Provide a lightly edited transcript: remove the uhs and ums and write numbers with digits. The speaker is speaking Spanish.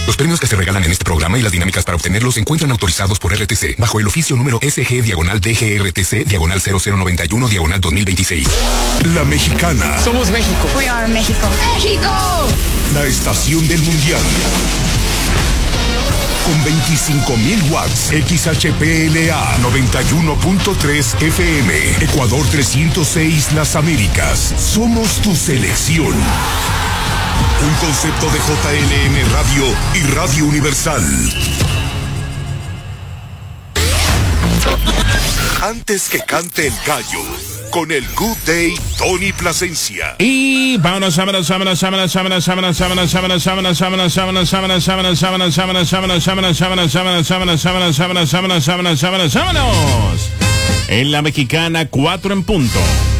Los premios que se regalan en este programa y las dinámicas para obtenerlos se encuentran autorizados por RTC bajo el oficio número SG/DGRTC/0091/2026. La Mexicana. Somos México. We are México. ¡México! La estación del mundial. Con 25.000 watts, XHPLA 91.3 FM, Ecuador 306 Las Américas. Somos tu selección. Un concepto de JLM Radio y Radio Universal. Antes que cante el gallo, con el Good Day, Tony Plasencia. Y vámonos. En la Mexicana, 4 en punto.